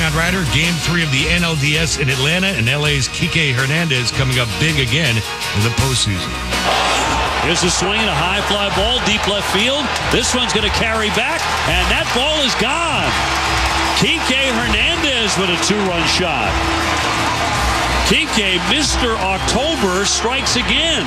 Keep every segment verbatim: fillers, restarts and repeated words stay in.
John Ryder. Game three of the N L D S in Atlanta, and L A's Kike Hernandez coming up big again in the postseason. Here's a swing and a high fly ball, deep left field. This one's going to carry back, and that ball is gone. Kike Hernandez with a two-run shot. Kike, Mister October, strikes again.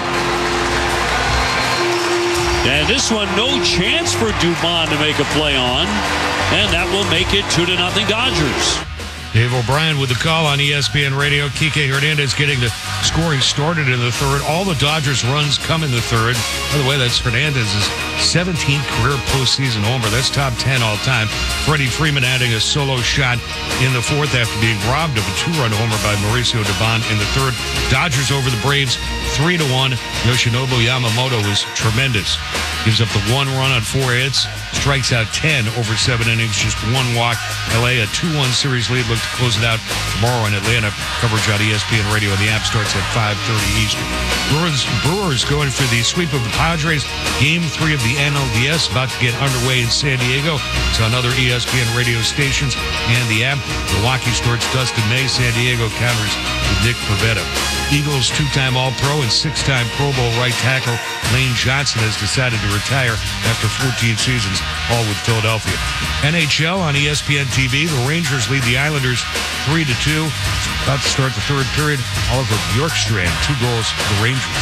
And this one, no chance for Dubon to make a play on. And that will make it two to nothing Dodgers. Dave O'Brien with the call on E S P N Radio. Kike Hernandez getting the scoring started in the third. All the Dodgers runs come in the third. By the way, that's Hernandez's seventeenth career postseason homer. That's top ten all time. Freddie Freeman adding a solo shot in the fourth after being robbed of a two-run homer by Mauricio Dubon in the third. Dodgers over the Braves, three to one. Yoshinobu Yamamoto was tremendous. Gives up the one run on four hits. Strikes out ten over seven innings, just one walk. L A a two one series lead. Look to close it out tomorrow in Atlanta. Coverage on E S P N Radio, and the app starts at five thirty Eastern. Brewers, Brewers going for the sweep of the Padres. Game three of the N L D S about to get underway in San Diego. It's on other E S P N radio stations and the app. Milwaukee starts Dustin May. San Diego counters with Nick Pivetta. Eagles two-time All-Pro and six-time Pro Bowl right tackle Lane Johnson has decided to retire after fourteen seasons, all with Philadelphia. N H L on E S P N T V. The Rangers lead the Islanders three to two. About to start the third period. Oliver Bjorkstrand, two goals for the Rangers.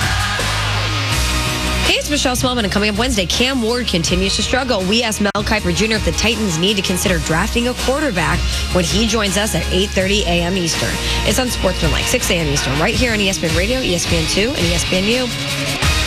Hey, it's Michelle Smallman, and coming up Wednesday, Cam Ward continues to struggle. We asked Mel Kiper Junior if the Titans need to consider drafting a quarterback when he joins us at eight thirty a.m. Eastern. It's on Sportsmanlike, six a.m. Eastern, right here on E S P N Radio, E S P N two, and E S P N U.